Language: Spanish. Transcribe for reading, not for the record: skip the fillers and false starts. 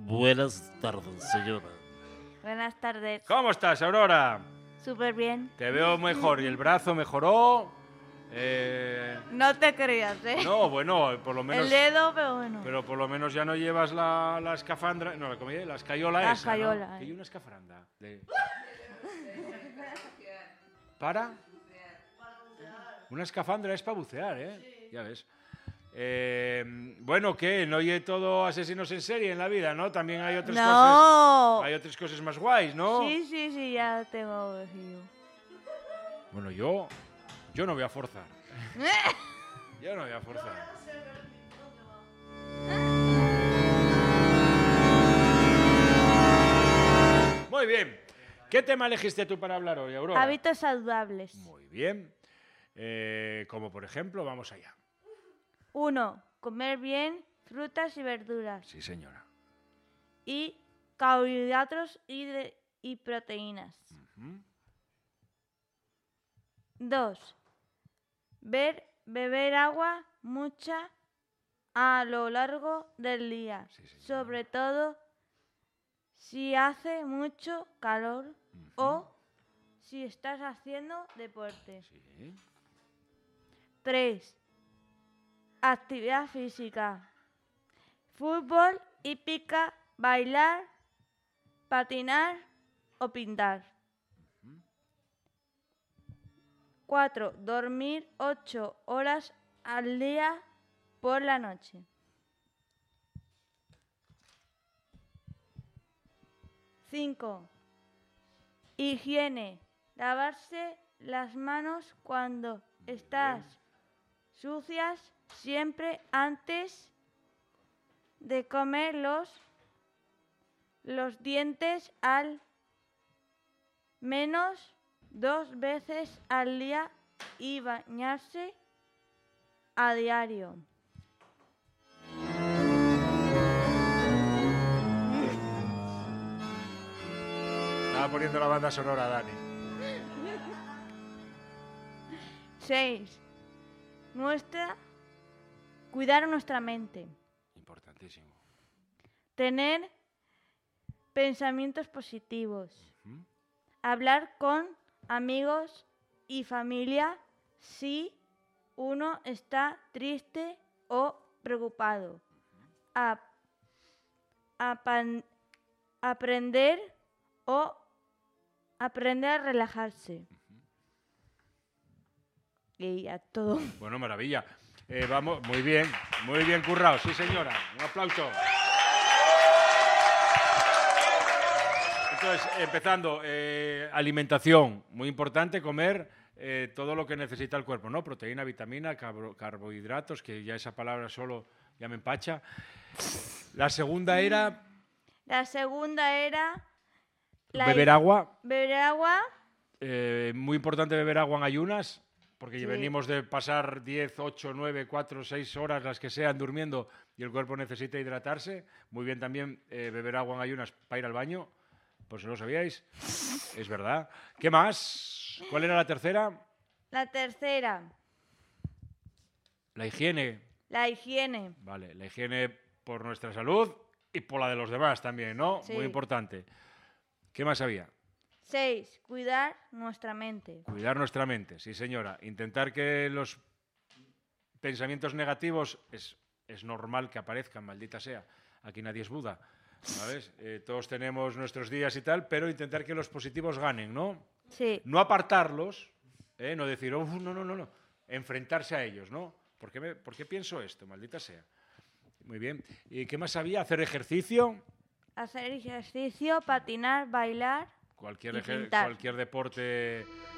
Buenas tardes, señora. Buenas tardes. ¿Cómo estás, Aurora? Súper bien. Te veo mejor. ¿Y el brazo mejoró? No te creas, ¿eh? No, bueno, por lo menos... El dedo, pero bueno. Pero por lo menos ya no llevas la escafandra... No, la escayola La esa, escayola, ¿no? eh. ¿Y una escafranda? ¿Para? Una escafandra es para bucear, ¿eh? Sí. Ya ves. Bueno, ¿qué? No hay todo asesinos en serie en la vida, ¿no? También hay otras cosas... Hay otras cosas más guays, ¿no? Sí, ya tengo vestido. Bueno, yo no voy a forzar. Yo no voy a forzar. Muy bien. ¿Qué tema elegiste tú para hablar hoy, Aurora? Hábitos saludables. Muy bien. Como por ejemplo, vamos allá. 1. Comer bien frutas y verduras. Sí, señora. Y carbohidratos y proteínas. 2. Beber agua mucha a lo largo del día. Sí, señora. Sobre todo si hace mucho calor o si estás haciendo deporte. Sí. 3. Actividad física. Fútbol, hípica, bailar, patinar o pintar. 4. Dormir 8 horas al día por la noche. 5. Higiene. Lavarse las manos cuando estás sucias siempre antes de comer los dientes al menos 2 veces al día y bañarse a diario. Estaba poniendo la banda sonora, Dani. 6. Cuidar nuestra mente. Importantísimo. Tener pensamientos positivos. Hablar con amigos y familia si uno está triste o preocupado. Aprender a relajarse. Y ya todo. Bueno, maravilla. Vamos, muy bien currado. Sí, señora. Un aplauso. Entonces, empezando, alimentación, muy importante, comer todo lo que necesita el cuerpo, ¿no? Proteína, vitamina, carbohidratos, que ya esa palabra solo ya me empacha. La segunda era... beber agua. Beber agua. Muy importante beber agua en ayunas, porque Sí. venimos de pasar 10, 8, 9, 4, 6 horas, las que sean, durmiendo, y el cuerpo necesita hidratarse. Muy bien también beber agua en ayunas para ir al baño. Por si no lo sabíais, es verdad. ¿Qué más? ¿Cuál era la tercera? La tercera. La higiene. La higiene. Vale, la higiene por nuestra salud y por la de los demás también, ¿no? Sí. Muy importante. ¿Qué más había? 6. Cuidar nuestra mente. Cuidar nuestra mente, sí, señora. Intentar que los pensamientos negativos es normal que aparezcan, maldita sea. Aquí nadie es Buda. ¿Sabes? Todos tenemos nuestros días y tal, pero intentar que los positivos ganen, ¿no? Sí. No apartarlos, no decir, no. Enfrentarse a ellos, ¿no? ¿Por qué pienso esto? Maldita sea. Muy bien. ¿Y qué más había? ¿Hacer ejercicio? Hacer ejercicio, patinar, bailar y pintar. Cualquier deporte